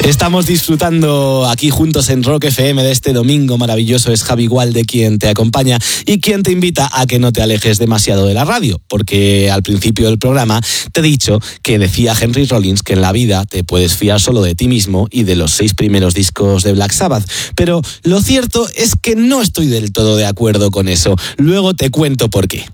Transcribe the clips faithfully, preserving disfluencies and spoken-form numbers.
Estamos disfrutando aquí juntos en Rock F M de este domingo maravilloso. Es Javi Gualde quien te acompaña y quien te invita a que no te alejes demasiado de la radio, porque al principio del programa te he dicho que decía Henry Rollins que en la vida te puedes fiar solo de ti mismo y de los seis primeros discos de Black Sabbath, pero lo cierto es que no estoy del todo de acuerdo con eso. Luego te cuento por qué.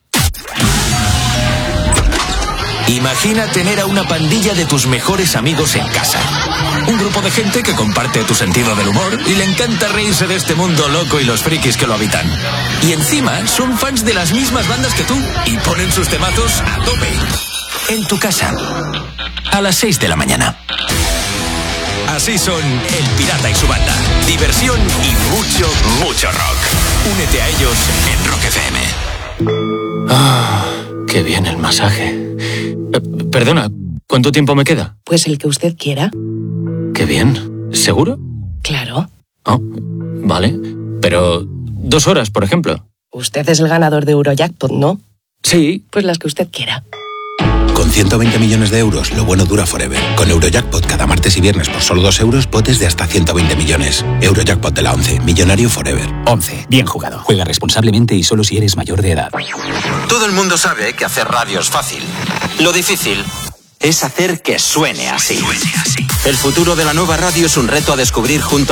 Imagina tener a una pandilla de tus mejores amigos en casa. Un grupo de gente que comparte tu sentido del humor y le encanta reírse de este mundo loco y los frikis que lo habitan. Y encima son fans de las mismas bandas que tú y ponen sus temazos a tope. En tu casa, a las seis de la mañana. Así son El Pirata y su banda. Diversión y mucho, mucho rock. Únete a ellos en Rock F M. Ah, qué bien el masaje. Eh, perdona, ¿cuánto tiempo me queda? Pues el que usted quiera. Qué bien. ¿Seguro? Claro. Oh, vale. Pero dos horas, por ejemplo. Usted es el ganador de Eurojackpot, ¿no? Sí. Pues las que usted quiera. Con ciento veinte millones de euros, lo bueno dura forever. Con Eurojackpot, cada martes y viernes por solo dos euros, potes de hasta ciento veinte millones. Eurojackpot de la once, millonario forever. once. Bien jugado. Juega responsablemente y solo si eres mayor de edad. Todo el mundo sabe que hacer radio es fácil. Lo difícil es hacer que suene así. El futuro de la nueva radio es un reto a descubrir junto